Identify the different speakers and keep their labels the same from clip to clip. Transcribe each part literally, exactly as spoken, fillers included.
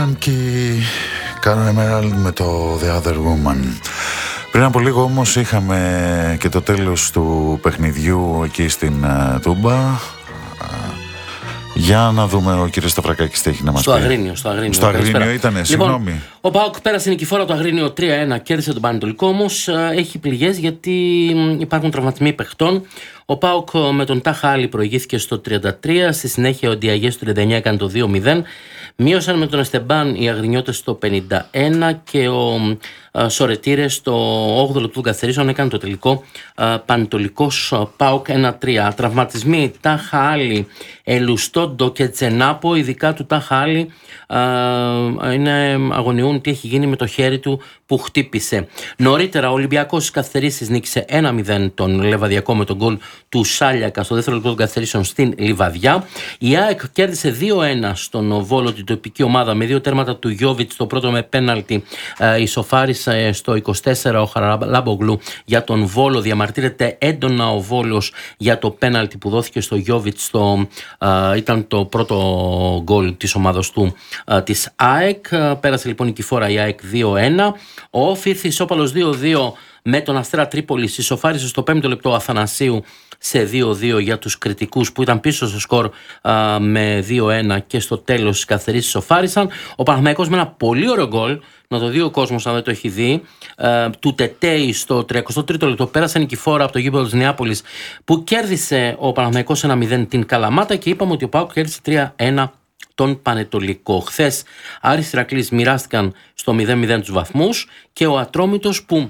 Speaker 1: Bianchi, Caro Emerald με το The Other Woman. Πριν από λίγο όμως είχαμε και το τέλος του παιχνιδιού εκεί στην uh, Τούμπα. Για να δούμε ο κύριος Σταυρακάκης τι έχει να μας
Speaker 2: στο
Speaker 1: πει.
Speaker 2: Αγρίνιο, στο Αγρίνιο.
Speaker 1: Στο Αγρίνιο ήτανε, συγγνώμη.
Speaker 2: Λοιπόν, ο ΠΑΟΚ πέρασε νικηφόρα το Αγρίνιο τρία ένα, κέρδισε τον Πανετολικό, όμως έχει πληγές γιατί υπάρχουν τραυματισμοί παιχτών. Ο ΠΑΟΚ με τον Τάχα Άλλη προηγήθηκε στο τριάντα τρία, στη συνέχεια ο Ντιαγέ στο τριάντα εννιά έκανε το δύο μηδέν. Μείωσαν με τον Εστεμπάν οι Αγρινιώτες στο πενήντα ένα και ο α, Σορετήρες στο όγδοο λεπτό των καθυστερήσεων έκανε το τελικό α, Πανετολικός ΠΑΟΚ ένα τρία. Τραυματισμοί Τάχα Άλλη, Ελουστόντο και Τσενάπο, ειδικά του Τάχα Άλλη είναι αγωνιούν τι έχει γίνει με το χέρι του που χτύπησε. Νωρίτερα ο Ολυμπιακός στις καθυστερήσεις νίκησε ένα μηδέν τον Λεβαδιακό με τον γκολ του Σάλιακα στο δεύτερο λεπτό των καθυστερήσεων στην Λιβαδιά. Η ΑΕΚ κέρδισε δύο ένα στον Βόλο, την τοπική ομάδα, με δύο τέρματα του Γιόβιτς, το πρώτο με πέναλτι ε, ισοφάρισε στο είκοσι τέσσερα ο Χαραλάμπογλου για τον Βόλο. Διαμαρτύρεται έντονα ο Βόλος για το πέναλτι που δόθηκε στο Γιόβιτς, στο, ε, ήταν το πρώτο γκολ της ομάδας του ε, της ΑΕΚ. Πέρασε λοιπόν η νικηφόρα η ΑΕΚ δύο ένα. Ο Όφη ισόπαλος δύο δύο με τον Αστέρα Τρίπολης, ισοφάρισε στο πέμπτο λεπτό Αθανασίου σε δύο δύο για τους κριτικούς που ήταν πίσω στο σκορ α, με δύο ένα και στο τέλος τις καθυστερήσεις ισοφάρισαν. Ο Παναθηναϊκός με ένα πολύ ωραίο γκολ, να το δει ο κόσμος αν δεν το έχει δει, α, του Τετέι στο τριακοστό τρίτο λεπτό πέρασε νικηφόρα από το γήπεδο της Νεάπολης που κέρδισε ο Παναθηναϊκός ένα μηδέν την Καλαμάτα και είπαμε ότι ο ΠΑΟΚ κέρδισε τρία ένα τον Πανετολικό. Χθες Άρης Ηρακλής μοιράστηκαν στο μηδέν μηδέν τους βαθμούς και ο Ατρόμητος που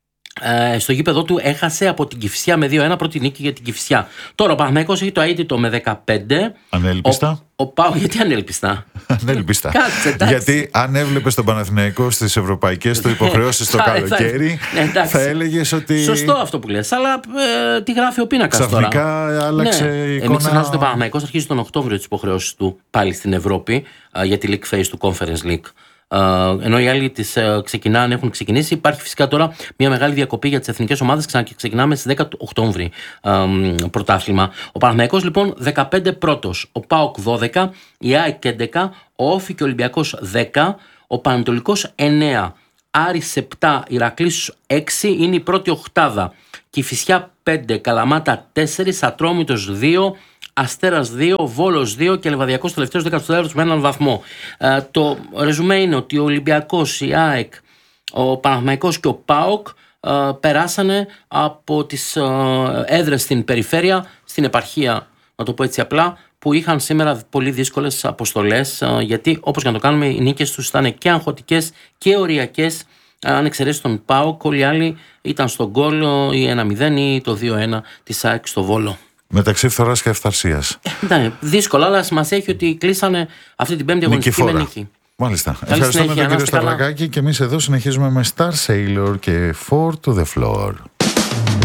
Speaker 2: Ε, στο γήπεδο του έχασε από την Κηφισιά με δύο ένα, πρώτη νίκη για την Κηφισιά. Τώρα ο Παναθηναϊκός έχει το αίτητο με δεκαπέντε.
Speaker 1: Ανέλπιστα.
Speaker 2: Ο, ο Πάο, γιατί ανέλπιστα.
Speaker 1: Ανέλπιστα.
Speaker 2: Κάτσε,
Speaker 1: γιατί αν έβλεπες τον Παναθηναϊκό στις ευρωπαϊκές του υποχρεώσεις το καλοκαίρι, θα, θα έλεγες ότι.
Speaker 2: Σωστό αυτό που λες, αλλά ε, τι γράφει ο πίνακας τώρα.
Speaker 1: Ξαφνικά άλλαξε
Speaker 2: ναι.
Speaker 1: η εικόνα.
Speaker 2: Μην ξεχνάς ότι ο Παναθηναϊκός αρχίζει τον Οκτώβριο τις υποχρεώσεις του πάλι στην Ευρώπη ε, για τη League Phase του Conference League. Uh, ενώ οι άλλοι τις uh, ξεκινάνε, έχουν ξεκινήσει. Υπάρχει φυσικά τώρα μια μεγάλη διακοπή για τις εθνικές ομάδες. Ξεκινάμε στις δέκα Οκτώβρη um, πρωτάθλημα. Ο Παναθηναϊκός λοιπόν δεκαπέντε πρώτος, ο ΠΑΟΚ δώδεκα, η ΑΕΚ έντεκα, ο Όφη και ο Ολυμπιακός δέκα, ο Πανετολικός εννέα, Άρης επτά, Ηρακλής έξι, είναι η πρώτη οχτάδα. Κηφισιά πέντε, Καλαμάτα τέσσερα, Ατρόμητος δύο, Αστέρας δύο, Βόλος δύο και Λεβαδιακός τελευταίος δέκατος τέταρτος με έναν βαθμό. Ε, το ρεζουμέ είναι ότι ο Ολυμπιακός, η ΑΕΚ, ο Παναθηναϊκός και ο ΠΑΟΚ ε, περάσανε από τις ε, έδρες στην περιφέρεια, στην επαρχία, να το πω έτσι απλά, που είχαν σήμερα πολύ δύσκολες αποστολές, ε, γιατί όπως και να το κάνουμε οι νίκες τους ήταν και αγχωτικές και οριακές. Αν εξαιρέσει τον ΠΑΟΚ, όλοι οι άλλοι ήταν στον γκολ ή ένα μηδέν ή το δύο ένα της ΑΕΚ στο Βόλο.
Speaker 1: Μεταξύ φθοράς και αυθαρσίας.
Speaker 2: Ναι, δύσκολα, αλλά σημασία έχει ότι κλείσανε αυτή την πέμπτη αγωνιστική με νίκη.
Speaker 1: Μάλιστα.
Speaker 2: Καλή
Speaker 1: Ευχαριστούμε
Speaker 2: συνέχεια,
Speaker 1: τον κύριο Σταυρακάκη και εμείς εδώ συνεχίζουμε με Star Sailor και Four to the Floor.